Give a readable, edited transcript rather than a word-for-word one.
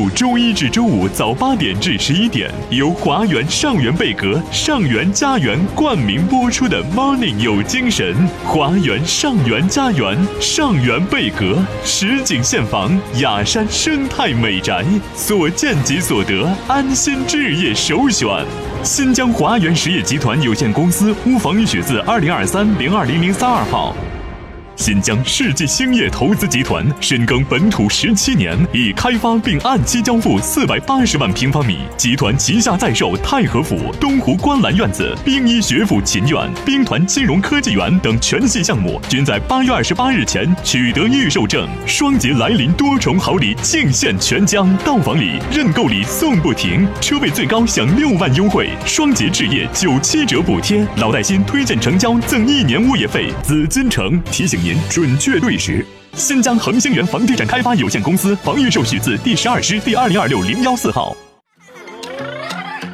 五周一至周五早8点至11点，由华源上元贝格、上元家园冠名播出的 Morning 有精神。华源上元家园、上元贝格，实景现房，雅山生态美宅，所见即所得，安心置业首选。新疆华源实业集团有限公司屋房与许字2023-020032号。新疆世纪兴业投资集团深耕本土17年，已开发并按期交付480万平方米。集团旗下在售太和府、东湖观澜院子、兵医学府秦院、兵团金融科技园等全系项目，均在8月28日前取得预售证。双节来临，多重好礼尽现全疆，到访礼、认购礼送不停，车位最高享6万优惠，双节置业97折补贴，老带新推荐成交赠1年物业费。紫金城提醒您准确对时。新疆恒兴源房地产开发有限公司房预售许字第12师第2026-014号。